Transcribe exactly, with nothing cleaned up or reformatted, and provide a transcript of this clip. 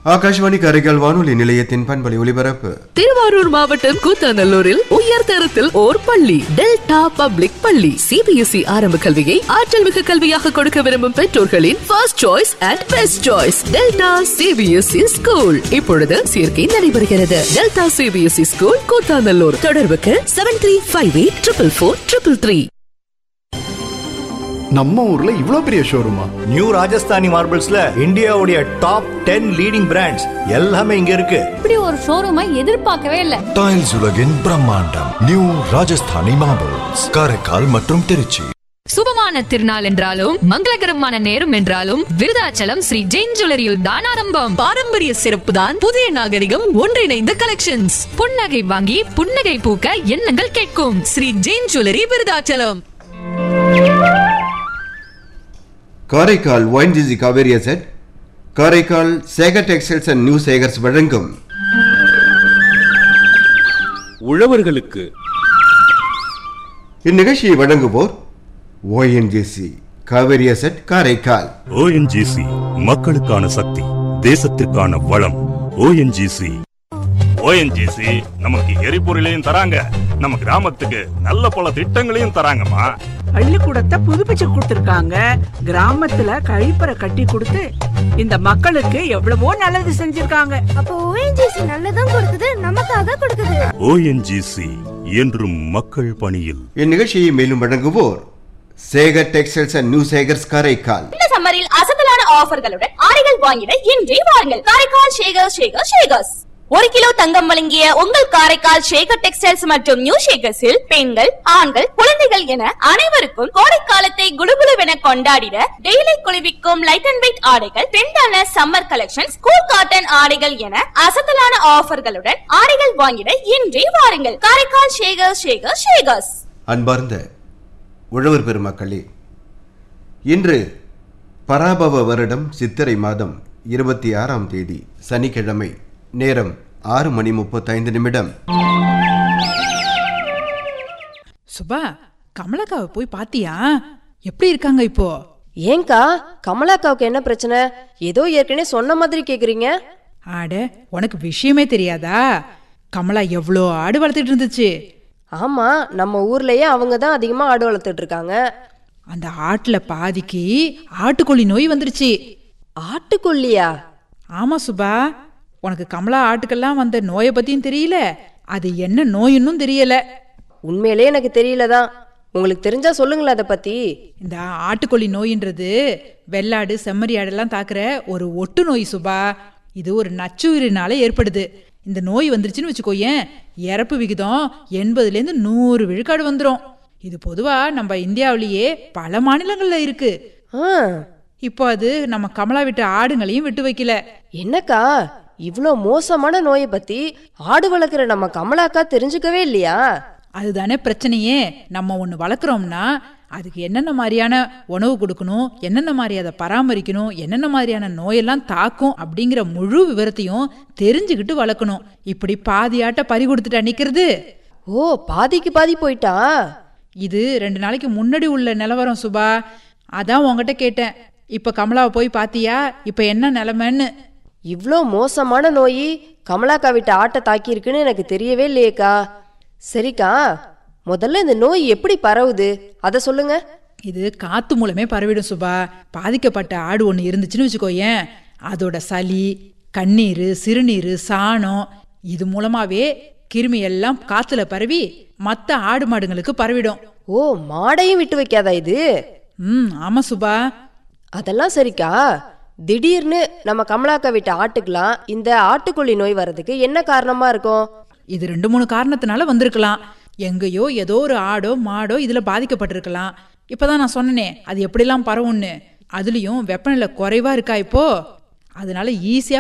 ஆகாஷ்வாணி காரைக்கால் வானொலி நிலையத்தின் பண்பலை ஒலிபரப்பு. திருவாரூர் மாவட்டம் கூத்தாநல்லூரில் உயர் தரத்தில் ஓர் பள்ளி, டெல்டா பப்ளிக் பள்ளி. சிபிஎஸ்இ ஆரம்ப கல்வியை ஆற்றல் மிகு கல்வியாக கொடுக்க விரும்பும் பெற்றோர்களின் first choice and best choice delta CBSE school. இப்பொழுது சேர்க்கை நடைபெறுகிறது. Delta CBSE school Koothanallur. தொடர்புக்கு seven three five eight triple four triple three. நம்ம ஊர்ல இவ்ளோ பெரிய ஷோரூமா? நியூ ராஜஸ்தானி மார்பிள்ஸ்ல இந்தியாவுடைய டாப் டென் லீடிங் பிராண்ட்ஸ் எல்லாமே இங்க இருக்கு. இப்படி ஒரு ஷோரூமை எதிர்பார்க்கவே இல்ல. டைல்ஸ் உலகின் பிரம்மாண்டம் நியூ ராஜஸ்தானி மார்பிள்ஸ், காரைக்கால் மற்றும் திருச்சி. சுபமான திருநாள் என்றாலும் மங்களகரமான நேரம் என்றாலும் விருதாச்சலம் ஸ்ரீ ஜெயின் ஜுவல்லரியில் தான் ஆரம்பம். பாரம்பரிய சிறப்பு தான் புதிய நாகரிகம் ஒன்றிணைந்த கலெக்ஷன்ஸ். புன்னகை வாங்கி புன்னகை பூக்க எண்ணங்கள் கேட்கும் Sri Jain jewellery Virudhachalam. Karaikal ONGC Kaveri asset, Karaikal Sekar textiles and new Sekar's வழங்கும் உழவர்களுக்கு. இந்நிகழ்ச்சியை வழங்குவோர் ONGC Kaveri asset, Karaikal. ONGC மக்களுக்கான சக்தி, தேசத்திற்கான வளம். ஓஎன்ஜிசி ஓஎன்ஜிசி நமக்கு எரிபொருளையும் தராங்க, நம்ம கிராமத்துக்கு நல்ல பல திட்டங்களையும் தராங்கம்மா. பள்ளிக்கூடத்தை புதுப்பிச்சு கொடுத்திருக்காங்க, கிராமத்துல கழிப்பறை கட்டி கொடுத்து இந்த மக்களுக்கு எவ்வளவோ நல்லது செஞ்சிருக்காங்க. அப்ப ஓஎன்ஜிசி நல்லதும் கொடுக்குது, நமக்காக கொடுக்குது. ஓஎன்ஜிசி என்றும் மக்கள் பணியில். இந்நிகழ்ச்சியை மேலும் வழங்குவோர் Sekar textiles and new Sekar's, Karaikal. இந்த சம்மரில் அசத்தலான ஆஃபர்களுடன் ஆடைகள் வாங்கிட இன்றே வாருங்கள். காரைக்கால் ஷேகர் ஷேகர் ஷேகர்ஸ். ஒரு கிலோ தங்கம் வழங்கிய உங்கள் காரைக்கால் ஷேகர் டெக்ஸ்டைல்ஸ் மற்றும் நியூ ஷேகர்ஸில் பெண்கள், ஆண்கள், குழந்தைகள் என அனைவருக்கும் கோடைக்காலத்தை குடுகுடுவென கொண்டாடிட டெய்லி குளிர்விக்கும் லைட் அண்ட் வெயிட் ஆடைகள், ட்ரெண்டான சம்மர் கலெக்ஷன், ஸ்கூல் காட்டன் ஆடைகள் என அசத்தலான ஆஃபர்களுடன் ஆடைகள் வாங்கிட இன்றே வாருங்கள். காரைக்கால் ஷேகர் ஷேகர் ஷேகர்ஸ். அன்பார்ந்த உழவர் பெருமக்களே, இன்று பராபவ வருடம் சித்திரை மாதம் இருபத்தி ஆறாம் தேதி சனிக்கிழமை. நேரம் ஆறு மணி முப்பத்தைந்து நிமிடம். சுபா, கமலாக்காவை போய் பாத்தியா? எப்படி இருக்காங்க இப்போ? ஏங்கா, கமலாக்காவுக்கு என்ன பிரச்சனை? ஏதோ ஏற்கனவே சொன்ன மாதிரி கேக்குறீங்க. ஆட, உனக்கு விஷயமே தெரியாதா? கமலா எவ்வளோ ஆடு வளர்த்துட்டு இருந்துச்சு. ஆமா, நம்ம ஊர்லயே அவங்க தான் அதிகமா ஆடு வளர்த்துட்டு இருக்காங்க. அந்த ஆட்டுல பாதிக்கு ஆட்டுக்கொல்லி நோய் வந்துருச்சு. ஆட்டுக்கொல்லியா? ஆமா சுபா, உனக்கு கமலா ஆட்டுக்கெல்லாம் வந்த நோயை பத்தியும் தெரியல, அது என்ன நோயின்னு தெரியல. உண்மையிலே எனக்கு தெரியலதான். உங்களுக்கு தெரிஞ்சா சொல்லுங்களேன் அதை பத்தி. இந்த ஆட்டுக்கொல்லி நோயின்றது வெள்ளாடு, செம்மறி ஆடெல்லாம் தாக்குற ஒரு ஒட்டு நோய் சுபா. இது ஒரு நச்சுயிரினால ஏற்படுது. இந்த நோய் வந்துருச்சுன்னு வச்சுக்கோயேன், இறப்பு விகிதம் எண்பதுல இருந்து நூறு விழுக்காடு வந்துடும். இது பொதுவா நம்ம இந்தியாவிலேயே பல மாநிலங்கள்ல இருக்கு. இப்போ அது நம்ம கமலா விட்டு ஆடுங்களையும் விட்டு வைக்கல. என்னக்கா, இவ்வளோ மோசமான நோயை பத்தி ஆடு வளர்க்குற நம்ம கமலாக்கா தெரிஞ்சுக்கவே இல்லையா? அதுதானே பிரச்சனையே. நம்ம ஒன்று வளர்க்குறோம்னா அதுக்கு என்னென்ன மாதிரியான உணவு கொடுக்கணும், என்னென்ன மாதிரி அதை பராமரிக்கணும், என்னென்ன மாதிரியான நோயெல்லாம் தாக்கும் அப்படிங்கிற முழு விவரத்தையும் தெரிஞ்சுக்கிட்டு வளர்க்கணும். இப்படி பாதியாட்ட பறி கொடுத்துட்டா நிற்கிறது. ஓ, பாதிக்கு பாதி போயிட்டா? இது ரெண்டு நாளைக்கு முன்னாடி உள்ள நிலவரம் சுபா. அதான் உங்ககிட்ட கேட்டேன், இப்போ கமலாவை போய் பாத்தியா, இப்போ என்ன நிலைமைன்னு. இவ்வளோ மோசமான நோய் கமலாக்கா விட்டு ஆட்டை தாக்கியிருக்குன்னு எனக்கு தெரியவே இல்லையேக்கா. சரிக்கா, முதல்ல இந்த நோய் எப்படி பரவுது அதை சொல்லுங்க. இது காத்து மூலமே பரவிடும் சுபா. பாதிக்கப்பட்ட ஆடு ஒன்று இருந்துச்சுன்னு வச்சுக்கோயேன், அதோட சளி, கண்ணீர், சிறுநீர், சாணம் இது மூலமாவே கிருமி எல்லாம் காத்துல பரவி மற்ற ஆடு மாடுங்களுக்கு பரவிடும். ஓ, மாடையும் விட்டு வைக்காதா இது? ம், ஆமா சுபா. அதெல்லாம் சரிக்கா, திடீர்னு நம்ம கமலாக்கா விட்டு ஆட்டுக்கலாம் இந்த ஆட்டுக்கொல்லி நோய் வர்றதுக்கு என்ன காரணமா இருக்கும்? இது ரெண்டு மூணு காரணத்தினால வந்திருக்கலாம். எங்கேயோ ஏதோ ஒரு ஆடோ மாடோ இதுல பாதிக்கப்பட்டிருக்கலாம். இப்பதான் நான் சொன்னனே அது எப்படிலாம் பரவும்னு. அதுலயும் வெப்பநிலை குறைவா இருக்கா இப்போ, அதனால ஈஸியா